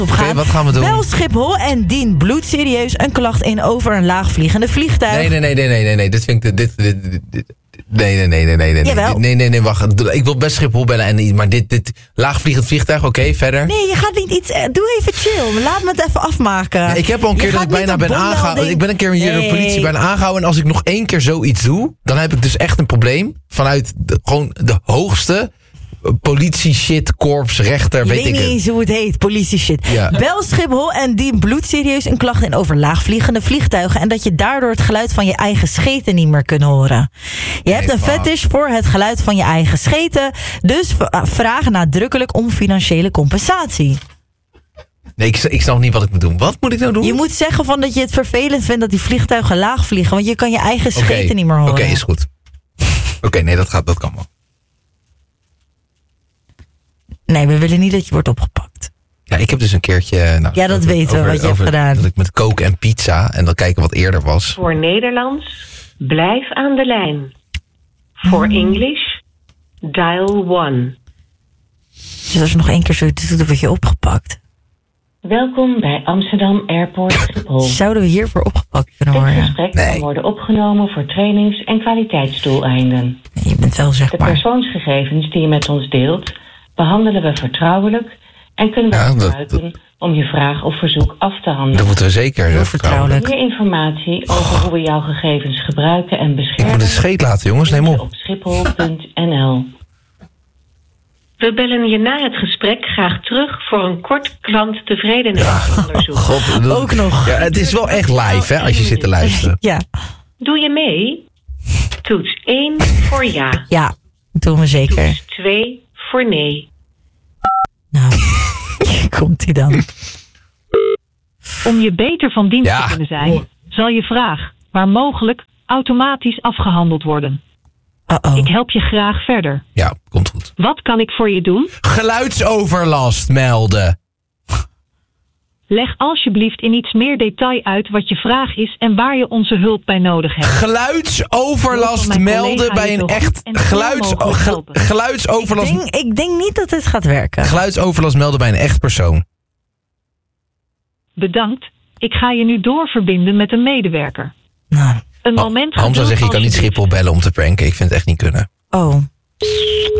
Oké, wat gaan we doen? Bel Schiphol en dien bloedserieus een klacht in over een laagvliegende vliegtuig. Nee. Dit vind ik... Nee, wacht. Ik wil best Schiphol bellen, maar dit laagvliegend vliegtuig, oké, verder. Nee, je gaat niet iets... Doe even chill. Laat me het even afmaken. Ja, ik heb al een keer dat ik bijna ben aangehouden. Ik ben een keer hier door de politie bijna aangehouden. En als ik nog 1 keer zoiets doe, dan heb ik dus echt een probleem. Vanuit gewoon de hoogste politie shit, korps, rechter, weet ik het. Ik weet niet eens hoe het heet, politie shit. Ja. Bel Schiphol en dien bloedserieus een klacht in over laagvliegende vliegtuigen en dat je daardoor het geluid van je eigen scheten niet meer kunt horen. Je hebt een fetish voor het geluid van je eigen scheten, dus vraag nadrukkelijk om financiële compensatie. Nee, ik snap niet wat ik moet doen. Wat moet ik nou doen? Je moet zeggen van dat je het vervelend vindt dat die vliegtuigen laag vliegen, want je kan je eigen scheten niet meer horen. Oké, is goed. Oké, nee, dat kan wel. Nee, we willen niet dat je wordt opgepakt. Ja, ik heb dus een keertje... ja, dat weten we wat je hebt gedaan. Dat ik met koken en pizza en dan kijken wat eerder was. Voor Nederlands, blijf aan de lijn. Voor English, dial 1. Dus als je nog 1 keer zoiets doet, dan word je opgepakt. Welkom bij Amsterdam Airport Schiphol. Zouden we hiervoor opgepakt kunnen worden? Dit gesprek kan worden opgenomen voor trainings- en kwaliteitsdoeleinden. Nee, je bent wel zeg maar... De persoonsgegevens die je met ons deelt behandelen we vertrouwelijk en kunnen we gebruiken om je vraag of verzoek af te handelen. Dat moeten we zeker. Heel vertrouwelijk. Meer informatie over hoe we jouw gegevens gebruiken en beschermen. Ik moet het scheet laten, jongens. Neem op. Op schiphol.nl. We bellen je na het gesprek graag terug voor een kort klanttevredenheidsonderzoek. God, ook nog. Ja, het is wel echt live, hè, als je zit te luisteren. Ja. Doe je mee? Toets 1 voor ja. Ja, doen we zeker. Toets 2 voor nee. Nou, komt-ie dan. Om je beter van dienst te kunnen zijn, zal je vraag, waar mogelijk, automatisch afgehandeld worden. Ik help je graag verder. Ja, komt goed. Wat kan ik voor je doen? Geluidsoverlast melden. Leg alsjeblieft in iets meer detail uit wat je vraag is en waar je onze hulp bij nodig hebt. Geluidsoverlast melden bij een echt... Geluidsoverlast... Ik denk niet dat dit gaat werken. Geluidsoverlast melden bij een echt persoon. Bedankt. Ik ga je nu doorverbinden met een medewerker. Nou. Een moment. Hamza zegt, je kan niet Schiphol bellen om te pranken. Ik vind het echt niet kunnen. Oh.